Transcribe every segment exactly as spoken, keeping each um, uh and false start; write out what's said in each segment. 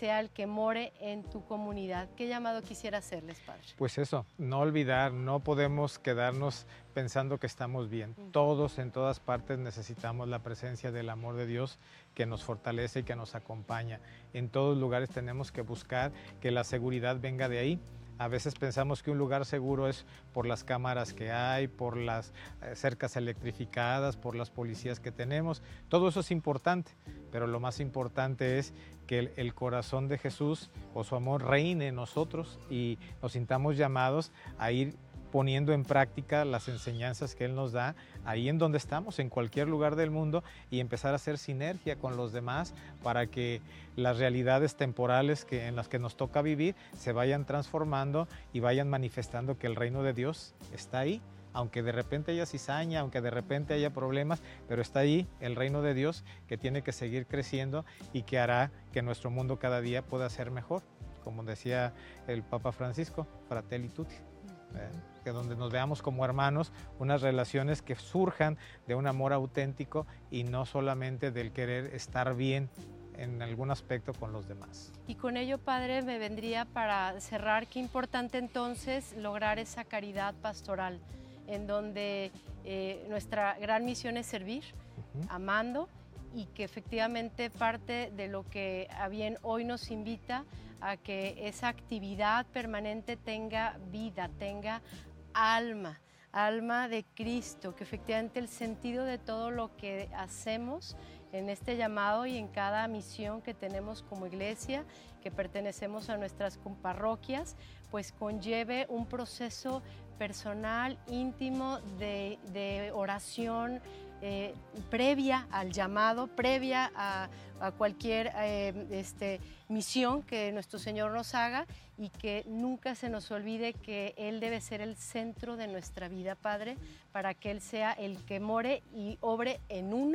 sea el que more en tu comunidad. ¿Qué llamado quisiera hacerles, Padre? Pues eso, no olvidar, no podemos quedarnos pensando que estamos bien. Uh-huh. Todos en todas partes necesitamos la presencia del amor de Dios que nos fortalece y que nos acompaña. En todos lugares tenemos que buscar que la seguridad venga de ahí. A veces pensamos que un lugar seguro es por las cámaras que hay, por las cercas electrificadas, por las policías que tenemos. Todo eso es importante, pero lo más importante es que el, el corazón de Jesús o su amor reine en nosotros y nos sintamos llamados a ir poniendo en práctica las enseñanzas que Él nos da ahí en donde estamos, en cualquier lugar del mundo, y empezar a hacer sinergia con los demás para que las realidades temporales que, en las que nos toca vivir se vayan transformando y vayan manifestando que el reino de Dios está ahí. Aunque de repente haya cizaña, aunque de repente haya problemas, pero está ahí el reino de Dios que tiene que seguir creciendo y que hará que nuestro mundo cada día pueda ser mejor. Como decía el Papa Francisco, Fratelli Tutti. ¿Eh? Que donde nos veamos como hermanos, unas relaciones que surjan de un amor auténtico y no solamente del querer estar bien en algún aspecto con los demás. Y con ello, Padre, me vendría para cerrar, qué importante entonces lograr esa caridad pastoral, en donde eh, nuestra gran misión es servir, uh-huh. amando, y que efectivamente parte de lo que a bien hoy nos invita a que esa actividad permanente tenga vida, tenga alma, alma de Cristo, que efectivamente el sentido de todo lo que hacemos en este llamado y en cada misión que tenemos como iglesia, que pertenecemos a nuestras parroquias, pues conlleve un proceso personal, íntimo, de, de oración, Eh, previa al llamado, previa a, a cualquier eh, este, misión que nuestro Señor nos haga, y que nunca se nos olvide que Él debe ser el centro de nuestra vida, Padre, para que Él sea el que more y obre en uno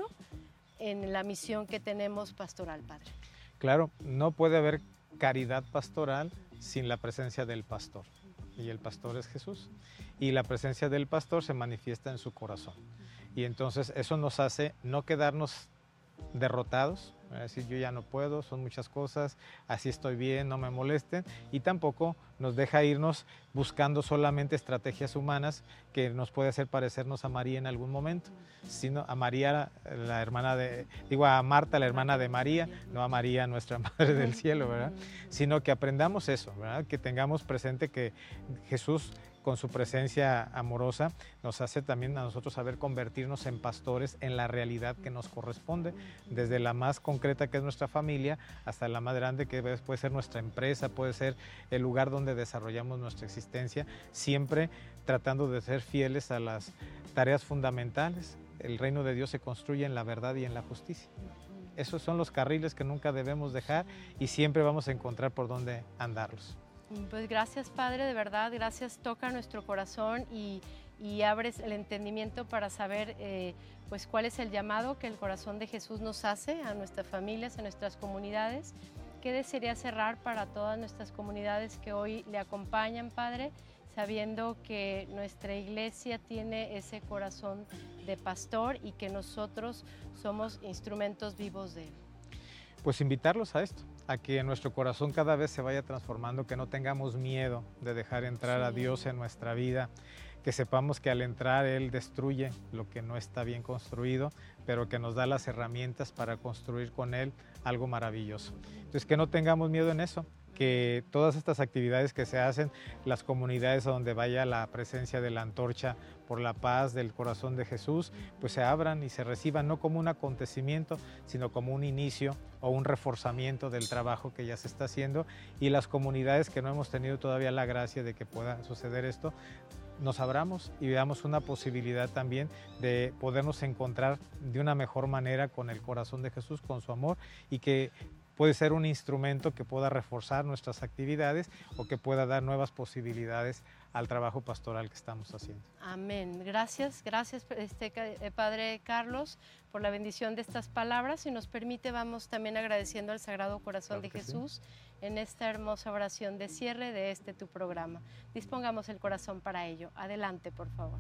en la misión que tenemos pastoral, Padre. Claro, no puede haber caridad pastoral sin la presencia del pastor, y el pastor es Jesús, y la presencia del pastor se manifiesta en su corazón. Y entonces eso nos hace no quedarnos derrotados, es decir, yo ya no puedo, son muchas cosas, así estoy bien, no me molesten, y tampoco nos deja irnos buscando solamente estrategias humanas que nos puede hacer parecernos a María en algún momento, sino a María, la hermana de, digo a Marta, la hermana de María, no a María, nuestra Madre del Cielo, ¿verdad? Sino que aprendamos eso, ¿verdad? Que tengamos presente que Jesús, con su presencia amorosa, nos hace también a nosotros saber convertirnos en pastores en la realidad que nos corresponde, desde la más concreta que es nuestra familia, hasta la más grande que puede ser nuestra empresa, puede ser el lugar donde desarrollamos nuestra existencia, siempre tratando de ser fieles a las tareas fundamentales. El reino de Dios se construye en la verdad y en la justicia. Esos son los carriles que nunca debemos dejar y siempre vamos a encontrar por dónde andarlos. Pues gracias, Padre, de verdad, gracias, toca nuestro corazón y, y abres el entendimiento para saber eh, pues cuál es el llamado que el corazón de Jesús nos hace a nuestras familias, a nuestras comunidades. ¿Qué desearía cerrar para todas nuestras comunidades que hoy le acompañan, Padre, sabiendo que nuestra iglesia tiene ese corazón de pastor y que nosotros somos instrumentos vivos de Él? Pues invitarlos a esto, a que nuestro corazón cada vez se vaya transformando, que no tengamos miedo de dejar entrar sí. a Dios en nuestra vida, que sepamos que al entrar Él destruye lo que no está bien construido, pero que nos da las herramientas para construir con Él algo maravilloso. Entonces, que no tengamos miedo en eso, que todas estas actividades que se hacen, las comunidades a donde vaya la presencia de la antorcha por la paz del corazón de Jesús, pues se abran y se reciban no como un acontecimiento, sino como un inicio o un reforzamiento del trabajo que ya se está haciendo, y las comunidades que no hemos tenido todavía la gracia de que pueda suceder esto, nos abramos y veamos una posibilidad también de podernos encontrar de una mejor manera con el corazón de Jesús, con su amor, y que puede ser un instrumento que pueda reforzar nuestras actividades o que pueda dar nuevas posibilidades al trabajo pastoral que estamos haciendo. Amén. Gracias, gracias este, Padre Carlos, por la bendición de estas palabras. Si nos permite, vamos también agradeciendo al Sagrado Corazón claro de Jesús sí. en esta hermosa oración de cierre de este tu programa. Dispongamos el corazón para ello. Adelante, por favor.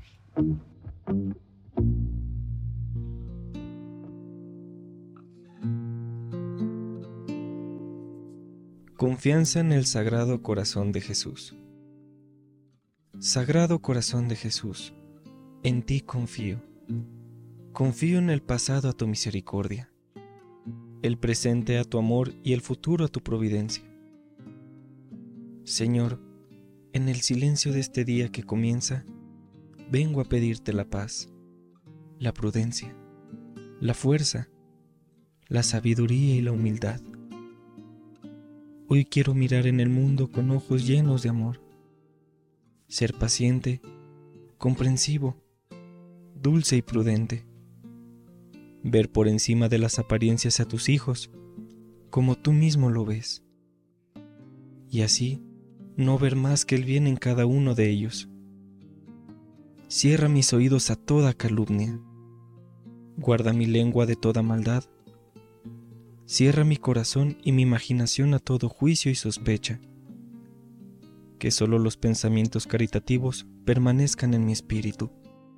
Confianza en el Sagrado Corazón de Jesús. Sagrado Corazón de Jesús, en ti confío. Confío en el pasado a tu misericordia, el presente a tu amor y el futuro a tu providencia. Señor, en el silencio de este día que comienza, vengo a pedirte la paz, la prudencia, la fuerza, la sabiduría y la humildad. Hoy quiero mirar en el mundo con ojos llenos de amor, ser paciente, comprensivo, dulce y prudente, ver por encima de las apariencias a tus hijos, como tú mismo lo ves, y así no ver más que el bien en cada uno de ellos. Cierra mis oídos a toda calumnia, guarda mi lengua de toda maldad, cierra mi corazón y mi imaginación a todo juicio y sospecha, que solo los pensamientos caritativos permanezcan en mi espíritu.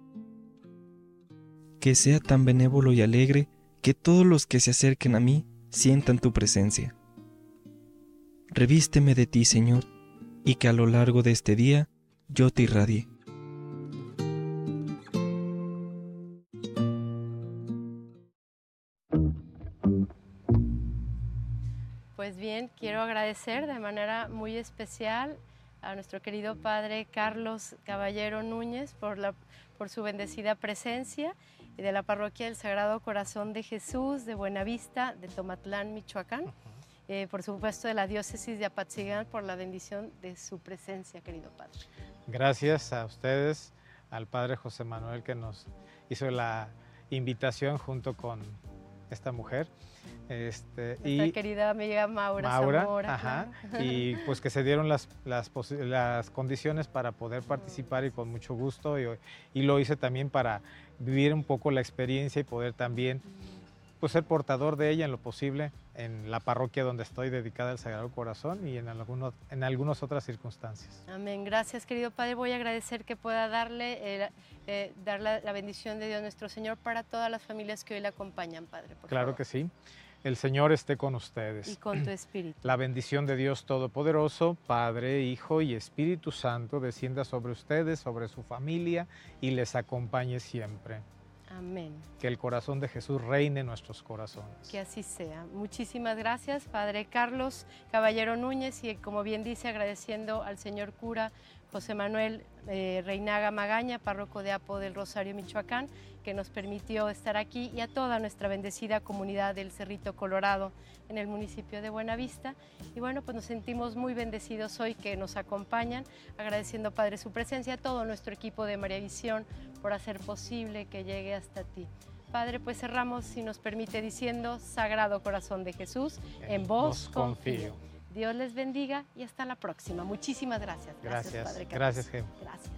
Que sea tan benévolo y alegre que todos los que se acerquen a mí sientan tu presencia. Revísteme de ti, Señor, y que a lo largo de este día yo te irradie. Pues bien, quiero agradecer de manera muy especial a nuestro querido padre Carlos Caballero Núñez por, la, por su bendecida presencia y de la Parroquia del Sagrado Corazón de Jesús de Buenavista, de Tomatlán, Michoacán. Uh-huh. eh, por supuesto de la diócesis de Apatzingán por la bendición de su presencia, querido padre. Gracias a ustedes, al padre José Manuel que nos hizo la invitación junto con esta mujer. Este, Nuestra y querida amiga Maura, Maura Zamora. Ajá, claro. Y pues que se dieron las, las, las condiciones para poder participar y con mucho gusto y, y lo hice también para vivir un poco la experiencia y poder también pues, ser portador de ella en lo posible en la parroquia donde estoy dedicada al Sagrado Corazón y en, algunos, en algunas otras circunstancias. Amén. Gracias, querido Padre. Voy a agradecer que pueda darle, eh, eh, dar la, la bendición de Dios nuestro Señor para todas las familias que hoy le acompañan, Padre. Por claro favor. Que sí. El Señor esté con ustedes. Y con tu espíritu. La bendición de Dios Todopoderoso, Padre, Hijo y Espíritu Santo, descienda sobre ustedes, sobre su familia y les acompañe siempre. Amén. Que el corazón de Jesús reine en nuestros corazones. Que así sea. Muchísimas gracias, Padre Carlos Caballero Núñez, y como bien dice, agradeciendo al señor cura José Manuel eh, Reinaga Magaña, párroco de Apo del Rosario, Michoacán, que nos permitió estar aquí, y a toda nuestra bendecida comunidad del Cerrito Colorado en el municipio de Buenavista. Y bueno, pues nos sentimos muy bendecidos hoy que nos acompañan, agradeciendo, Padre, su presencia, a todo nuestro equipo de María Visión por hacer posible que llegue hasta ti. Padre, pues cerramos, si nos permite, diciendo: Sagrado Corazón de Jesús, en, en vos confío. confío. Dios les bendiga y hasta la próxima. Muchísimas gracias. Gracias, gracias Padre Carlos. Gracias, Gem. Gracias.